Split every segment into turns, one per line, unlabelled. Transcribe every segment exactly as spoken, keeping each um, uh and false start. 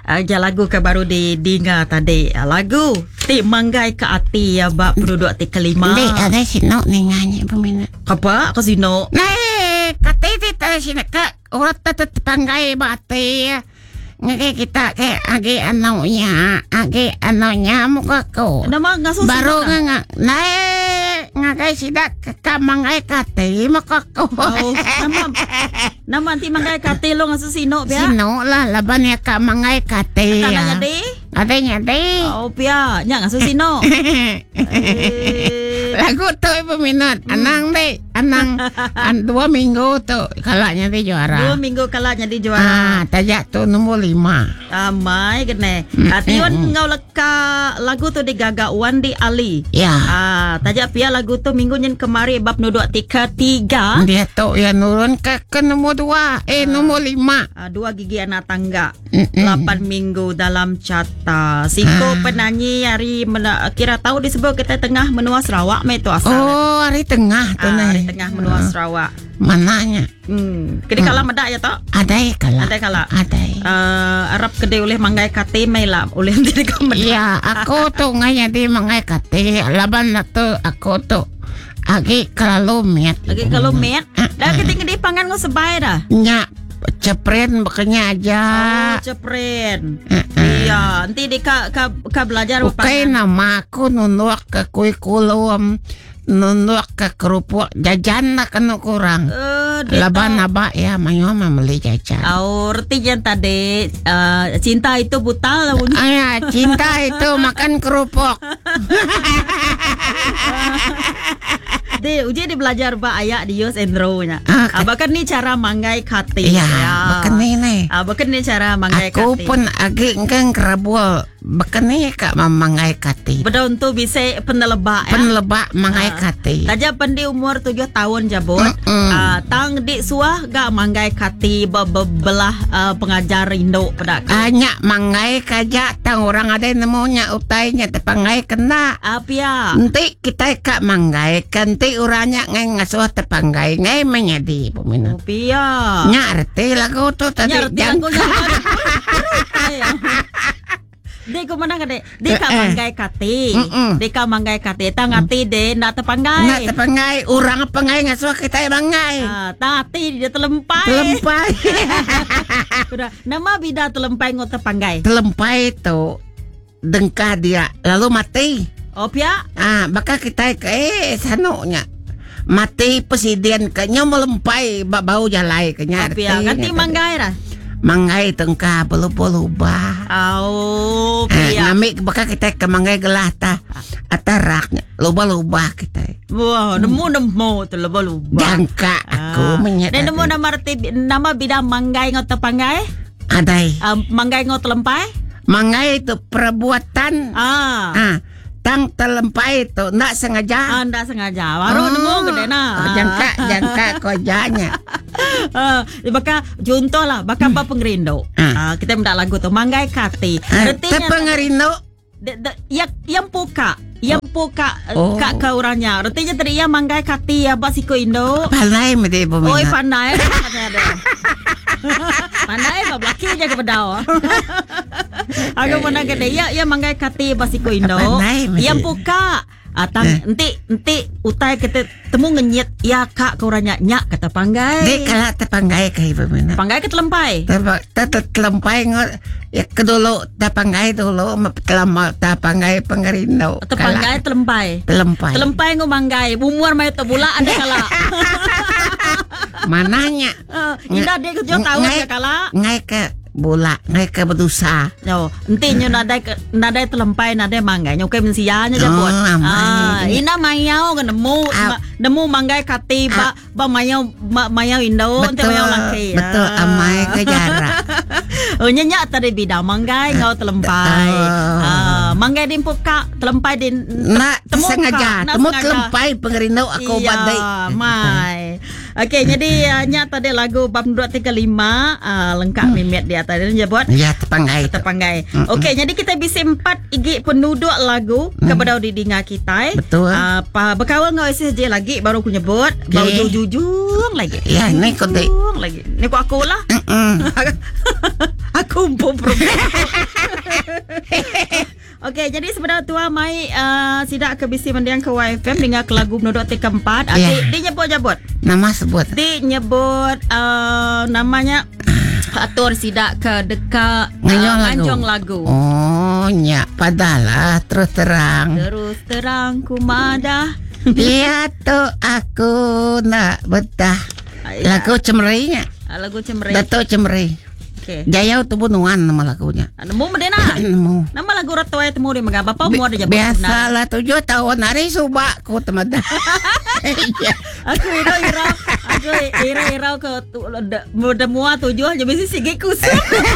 aja lagu ke baru di dengar tadi. Lagu Ti Manggai ke Ati ya bab penduduk ti kelima.
Dek, ada sino ni nyanyi peminat.
Apa? Aku sino.
Nah, katanya tadi sini kak orang tetap tanggai bati. Ngake kita ke agi anaunya, agi anaunya muka ko.
Nama ngaso
baru nga nah ngakai sidak ke mangai kate muka ko.
Oh, nama nama Ti Manggai Kate lo ngaso sino pia.
Sino lah laban ya ka mangai kate.
Tananya de.
Adanya de.
Oh pia, nya ngaso sino.
Lagu tu peminat hmm. Anang deh Anang an, dua minggu tu kalanya di juara.
Dua minggu kalanya di juara.
Ah, tajak tu nombor lima.
Amai kene. Atiwan mm. ngau leka lagu tu digagak Wandi Ali.
Ya.
Ah, tajak pia lagu tu minggu nyen kemari bab nuduk tiga tiga.
Dia tu ya nurun ke, ke nombor dua. Eh ah. nombor lima.
Ah, dua gigi anak tangga. Lapan minggu dalam cata. Siko ah. penyanyi hari mena, kira tahu disebut kita tengah menua Sarawak me tu asal.
Oh, hari tengah tu
ah, hari tengah menua Sarawak.
Mananya?
Hmm. Kedi kala medak ya tak?
Ada kala.
Ada kala.
Ada.
Uh, Arab kede oleh Manggai Kate mai lah oleh diri kamu.
Ya, aku tu ngaya di Manggai Kate. Laban tu aku tu agi kalau met.
Agi kalau met. Dah keting di pangan ngau sebai dah.
Nya cepren bekenya aja.
Oh, cepren. Iya, nanti di ka ka, ka belajar
apa? Oke, nama aku nunuk ke kurikulum, nunuk ke kerupuk jajan nak kena kurang. Uh, Laban nabak ya, mayo membeli jajan.
Oh, artinya tadi uh, cinta itu buta lah.
Ayah, cinta itu makan kerupuk.
Di uji di belajar ba ayak di use and draw nya.
Ah,
ah, bahkan ni cara Manggai Kate.
Ya, ya. Bahkan ni ni.
Ah, bahkan ni cara Manggai Kate.
Aku pun agak engkang kerabul. Bahkan ni kak Manggai Kate.
Betul tu bisa penelebak ya.
Penelebak Manggai Kate.
Taja pendi umur tujuh tahun jabut. Mm -mm. Ah, tang di suah gak Manggai Kate belah uh, pengajar Indo pada.
Hanya Manggai kaja tang orang ada nemunya utainya tepangai kena.
Apa ya?
Nanti kita kak Manggai kanti uranya ngai ngasuh tepanggai ngai menyadi peminat.
Oh, pia.
Nyarti lagu tu tadi.
Nyarti lagu Dek ko mana kade? Dek ka Manggai Kate. Dek ka Manggai Kate. Tangati de nak tepanggai.
Nak tepanggai. Urang pengai ngasuh kita Manggai.
Ah, tati dia telempai.
Telempai.
Sudah. Nama bida telempai ngau tepanggai.
Telempai tu dengkah dia lalu mati.
Oh pia?
Ah, baka kita ke eh sanunya. Mati presiden kanya melempai bau jalai kanya.
Oh pia, ganti Manggai dah.
Manggai tengkah berubah-ubah.
Oh, pia.
Ah, ngamik baka kita ke Manggai gelah ta. Ataraknya lubah-lubah kita.
Wah, nemu-nemu tu lubah-lubah.
Jangka aku menyat.
Dan nemu nama arti nama bida Manggai ngau tepanggai?
Adai.
Uh, Manggai ngau telempai?
Manggai itu perbuatan.
Ah.
Ah. Tang telempai itu nak sengaja.
Ah, nak sengaja. Baru oh, nemu gede na.
Oh, jangka jangka kojanya.
Ah, baka contoh lah, baka apa pengerindo. Ah, kita minta lagu tu Manggai Kate.
Artinya pengerindo
yang yang puka, yang puka oh. kak ke orangnya. Artinya tadi yang Manggai Kate ya basiko Indo.
Pandai mede peminat.
Oi pandai. Pandai ba belaki je ke bedau. Aku mana gede ya ya Manggai Kate basiko Indo. Yang puka atang eh. enti enti utai kita temu ngenyet ya kak ke orangnya nyak kata panggai.
Dek kala tepanggai kai peminat.
Panggai ke telempai.
Tetep telempai ngot ya kedulu tepanggai dulu telempai tepanggai pengerindo.
Tepanggai telempai.
Telempai.
Telempai ngo Manggai umur mai tu bula ada kala.
Mananya?
Uh, Indah dia ke tahu ya kala.
Ngai ke bola, ngai ke berdosa.
Yo, enti nyo nadai nadai telempai nadai Manggai nyo ke mensianya je buat. Ah, ina mayau ke nemu nemu Manggai Kate ba ba mayau mayau Indo ente mayau laki.
Betul, amai ke jarak.
Oh nyenyak tadi bida Manggai ngau telempai. Ah, Manggai din puka telempai din
nak sengaja. Temu telempai pengerindo aku badai.
Mai. Okey, jadi uh, nya tadi lagu bab dua tiga lima uh, lengkap mimet dia tadi dia buat.
Ya, tepanggai.
Tepanggai. Okey, jadi kita bisa empat igi penduduk lagu mm. kepada didinga kita.
Betul.
Uh, pa berkawal ngau S J lagi baru aku nyebut, okay. Baru jujung lagi.
Ya, ni kau dek.
Lagi. Ni aku aku lah. Aku pun program. Okey, jadi sebenarnya tua mai uh, sidak ke bisi mendiang ke Y F M dengan ke lagu menuduk T keempat. Yeah. Dia, dia nyebut-nyebut.
Nama sebut.
Dia nyebut uh, namanya atur sidak ke dekat
Nganjong
uh,
lagu.
Nganjong lagu.
Oh, nyak padahal terus terang.
Terus terang ku madah.
Dia tu aku nak betah.
Ya.
Lagu cemerinya.
Lagu cemeri.
Datuk Cemeri.
Okay.
Jaya tu bunuan nama lagunya.
Nemu medena.
Nemu.
Nama lagu Ratu Ayat temu di Megah. Bapa mu ada jabut.
Biasalah tujuh tahun hari subak ku teman.
Aku ira ira. Aku ira ira ke muda mua tujuh aja mesti sigi kusuk.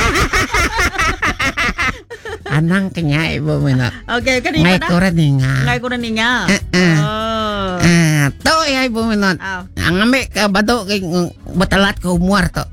Anang kenya ibu minat.
Okey, kan
ngai kurang ningal.
Ngai kurang ningal.
Oh. Eh, tu ya ibu minat. Ang ambil ke batu ke betalat ke umur tu.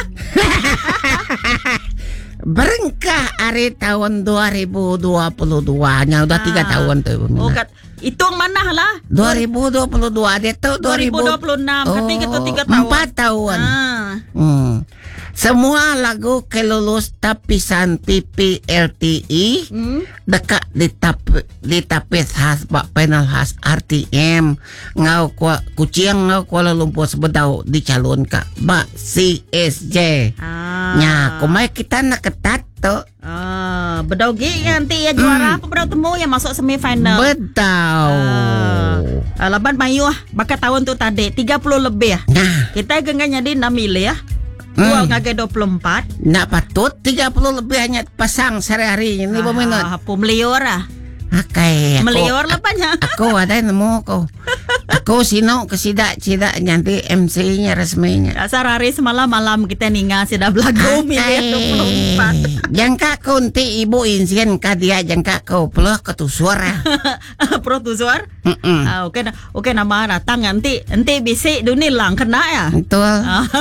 Berengkah hari tahun dua ribu dua puluh dua nya udah tiga tahun tu ibu minat.
Oh, kat hitung mana lah?
dua ribu dua puluh dua dia tu
dua ribu dua puluh enam. Ketika tu tiga tahun.
empat tahun.
Ah.
Hmm. Semua lagu kelulus tapisan P P L T I hmm? dekat di tap di tapis khas bak panel khas R T M ngau kua kuciang ngau Kuala Lumpur sebedau dicalon ka bak C S J. Ah. Nya kumai kita nak ketat tu.
Ah, bedau gi nanti ya juara hmm. apa bedau temu yang masuk semifinal.
Bedau.
Ah. Laban mayu bakat tahun tu tadi tiga puluh lebih. Nah. Kita gengan jadi enam milih ya. Dua hmm. ngagai dua puluh empat.
Nak patut tiga puluh lebih hanya pasang sehari-hari ini ah, berminat.
Apa melior ah?
Okay,
melior lepasnya.
Aku ada nemu aku. Aku sino ke sidak sidak nanti M C-nya resminya.
Asal hari semalam malam kita ninga sidak belagu miliar dua puluh empat.
Jangka kau nanti ibu insien ka dia jangka kau peluh ke tu suara.
Pro tu suara? Ah, oke oke nama datang nanti nanti bisik dunia lang kena ya.
Betul.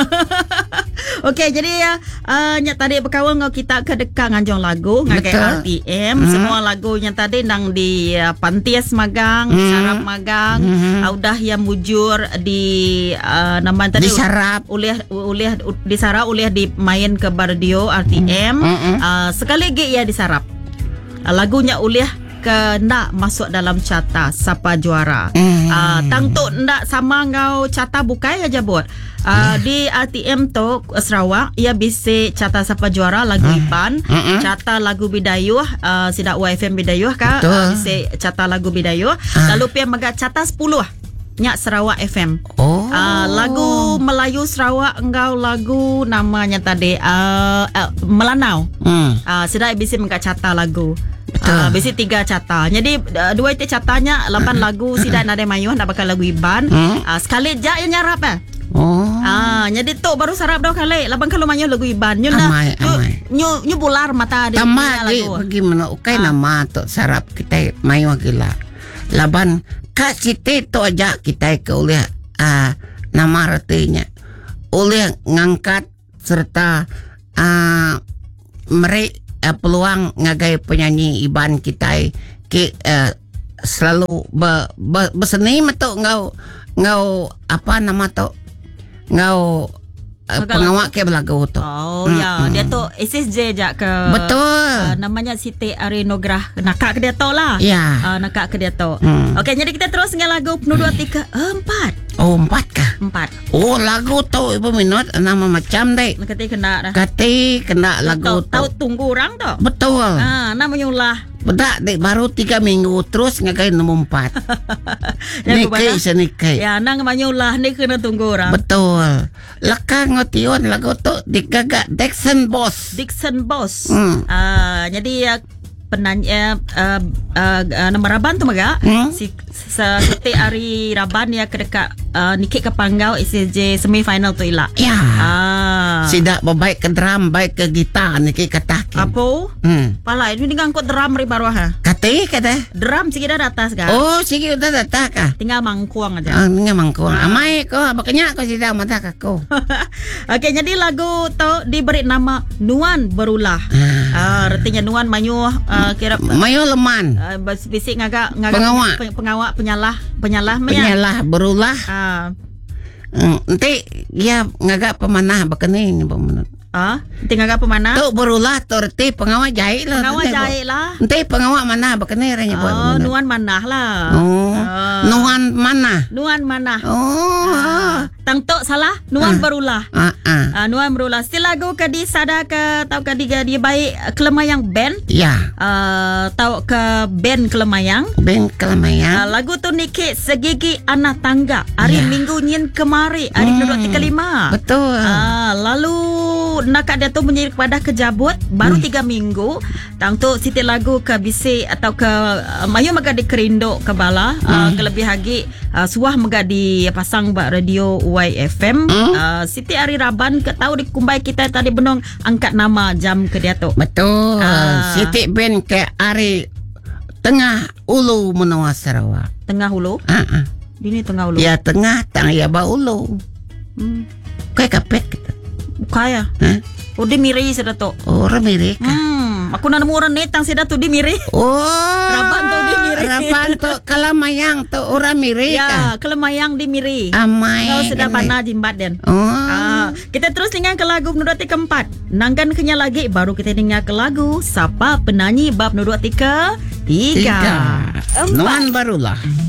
Okey, jadi ya uh, nya tadi berkawan ngau kita ke dekat nganjong lagu ngagai R T M hmm. semua lagunya tadi nang di uh, Pantias Magang, hmm. Sarap Magang, hmm. uh, udah yang mujur di uh, nama tadi
disarap
oleh oleh disarap oleh dimain ke radio R T M hmm. uh, sekali lagi ya disarap. Uh, lagunya oleh kena masuk dalam carta siapa juara. Hmm. Uh, tang tu ndak sama ngau carta bukai aja buat. Uh, di R T M tu Sarawak ia bisa carta siapa juara lagu hmm. Iban, hmm. carta lagu Bidayuh uh, sidak Y F M Bidayuh ka uh, bisa carta lagu Bidayuh. Hmm. Lalu pia maga carta sepuluh nyak Sarawak F M. Oh. Uh, lagu Melayu Sarawak engkau lagu namanya tadi uh, uh, Melanau. Hmm. Uh, sidak bisa maga carta lagu. Uh, besi tiga cata. Jadi uh, dua itu catanya lapan lagu sidak nade mayuh nak bakal lagu Iban. Hmm? Uh, sekali je yang nyarap eh. Oh. Ah, jadi tu baru sarap dah kali. Lapan kalau mayuh lagu Iban. Nyu
amai, amai.
Nyu nyu bular mata dia.
Tama di bagaimana ukai ah. nama tu sarap kita mayuh gila. Laban kasih tu aja kita ke oleh uh, nama artinya. Oleh ngangkat serta uh, mereka Uh, peluang ngagai penyanyi Iban kita ke uh, selalu be, be, berseni metu ngau ngau apa nama tu ngau uh, pengawak ke belagu tu.
Oh hmm, ya, hmm. dia tu S S J je ke.
Betul.
Uh, namanya Siti Arinograh. Nakak ke dia tu lah.
Ya.
Uh, nakak ke dia tu. Hmm. Okey, jadi kita terus dengan lagu Penuduk tiga empat.
Oh, empat kah?
Empat.
Oh, lagu tu ibu minat nama macam deh.
Kati kena dah.
Kati kena lagu tu.
Tahu tunggu orang tu.
Betul.
Ah, namanya ulah.
Bedak dek baru tiga minggu terus ngagai nombor empat. Nikai senikai.
Ya, nang namanya ulah ni kena tunggu orang.
Betul. Lekang ngotion lagu tu digagak Dixon Boss.
Dixon Boss. Hmm. Ah, jadi ya penanya uh, uh, uh, nama Raban tu maga hmm? si Siti Ari Raban ya ke dekat uh, Nikit ke Panggau S S J semifinal tu ila.
Ya.
Ah.
Sidak baik ke drum, baik ke gitar Nikit kata.
Apa? Hmm. Pala ini dengan kau drum ri baru ha.
Kata kata.
Drum sikit dah atas ka.
Oh, sikit dah atas ka.
Tinggal mangkuang aja.
Ah, tinggal mangkuang. Ah. Amai ko bakanya ko sidak mata ka ko.
Okey, jadi lagu tu diberi nama Nuan Berulah. Ah, uh, artinya Nuan Mayuh uh, kira
Mayuh leman.
Uh, bisik ngagak ngagak
pengawak
pengawak penyalah penyalah
penyalah berulah.
Ah.
Uh. Nanti ya ngagak pemanah bakani ni pemanah.
Ah, tinggal apa mana?
Tu berulah tu reti pengawal jahit lah.
Pengawal jahit lah.
Ente pengawal mana bakane ranya buat.
Oh, nuan mana lah.
Oh. Nuan mana?
Nuan mana?
Oh.
Ah. Tang tok salah, nuan berulah.
Ah ah.
Ah, nuan berulah. Si lagu kadi sada ke tau kadi dia baik kelemayang band.
Ya.
Uh, tau ke band kelemayang.
Ben kelemayang.
Uh, lagu tu nikit segigi anak tangga. Hari
Ya.
Minggu nyin kemari. Hari
Hmm.
kedua tiga lima.
Betul.
Ah, lalu nak dia tu menjadi kepada kejabut baru
Hmm.
tiga minggu. Tang tu siti lagu ke bisi atau ke uh, mayu maga di kerindo ke bala uh,
Hmm.
ke lebih lagi uh, suah maga di pasang ba radio Y F M.
Hmm.
Uh, siti hari Raban ke tahu di kumbai kita tadi benong angkat nama jam ke dia tu.
Betul.
Ah.
Siti ben ke ari tengah ulu menua Sarawak.
Tengah hulu.
Ah ah.
Bini tengah hulu.
Ya tengah tang ya ba ulu.
Hmm.
Kayak kapet kita.
Kaya.
Hah?
Oh, di miri sudah tu.
Orang Amerika.
Hmm, aku nak nemu orang netang sudah tu di miri.
Oh.
Raban tu di miri.
Raban tu kalamayang tu orang Amerika.
Ya, kelemayang di miri.
Amai.
Kau sudah panah jimbat dan.
Oh.
Ah, kita terus dengar ke lagu menurut keempat. Nanggan kenya lagi baru kita dengar ke lagu Siapa Penyanyi bab menurut tiga. Tiga.
Tiga. Nuan barulah.